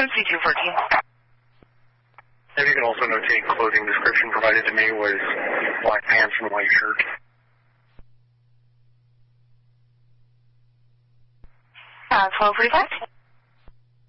C214. If you can also notate clothing description provided to me was black pants and white shirt. 1245.